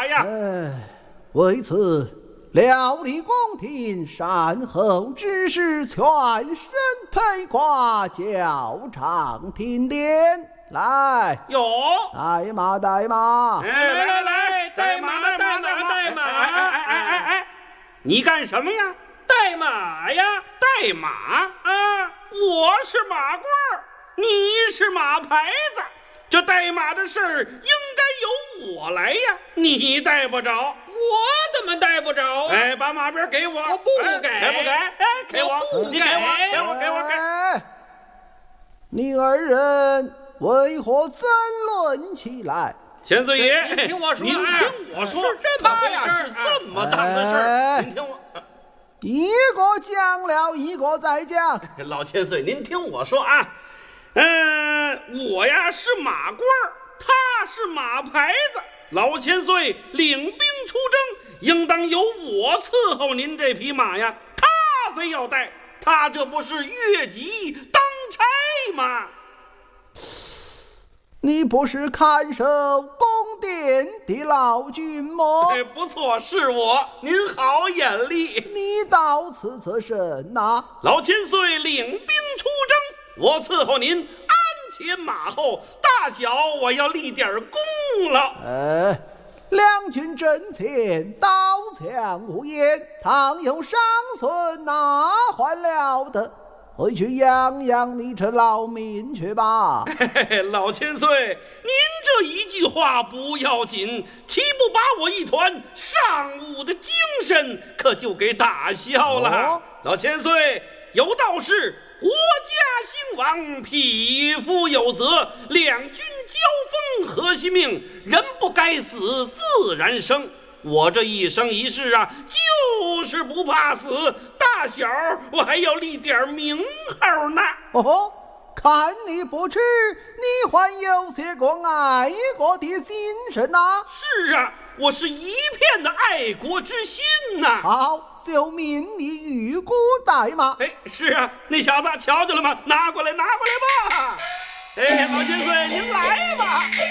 马呀！ 为此。料理宫廷善后之事，全身披挂，教场停殿。来， 有带马，带马！ 来，带马！你干什么呀？ 带马呀！ 带马啊！我是马褂，你是马牌子，这带马的事儿应该由我来呀，你带不着。 我怎么带不着啊？ 把马鞭给我！ 我不给， 不给？给我！你给我！ 你二人为何争论起来？ 千岁爷， 您听我说， 他呀是这么当的事儿。您听我， 一个讲了，一个再讲。 老千岁，您听我说啊，我呀是马褂，他是马牌子。老千岁领兵出征，应当由我伺候您这匹马呀。他非要带，他这不是越级当差吗？ 你不是看守宫殿的老君吗？ 不错，是我。您好眼力。 你到此作甚呐？ 老千岁领兵出征，我伺候您鞍前马后，大小我要立点功劳。 两军阵前，刀枪无眼，倘有伤损，那还了得？回去养养你这老命去吧。 老千岁，您这一句话不要紧，岂不把我一团尚武的精神可就给打消了？老千岁，有道是国家兴亡，匹夫有责，两军交锋，何惜命？人不该死，自然生。我这一生一世啊，就是不怕死，大小我还要立点名号呢。 看你不吃，你还有些个爱国的精神呐？ 是啊，我是一片的爱国之心呐。 好，就命你御孤带马。 是啊，那小子瞧见了吗？拿过来吧。老千岁，您来吧。